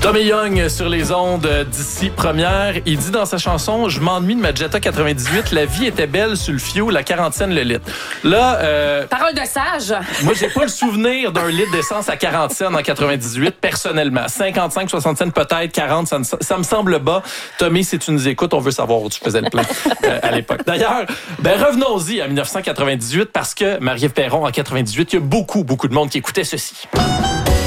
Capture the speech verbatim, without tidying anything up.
Tommy Young sur les ondes d'ici première. Il dit dans sa chanson « Je m'ennuie de ma Jetta quatre-vingt-dix-huit. La vie était belle sur le fio, la quarantaine le litre. » Là, euh, parole de sage. Moi, j'ai pas le souvenir d'un litre d'essence à quarante cents en quatre-vingt-dix-huit, personnellement. cinquante-cinq, soixante cents peut-être, quarante, ça, ça me semble bas. Tommy, si tu nous écoutes, on veut savoir où tu faisais le plein euh, à l'époque. D'ailleurs, ben revenons-y à dix-neuf cent quatre-vingt-dix-huit parce que Marie-Ève Perron, en quatre-vingt-dix-huit, il y a beaucoup, beaucoup de monde qui écoutait ceci.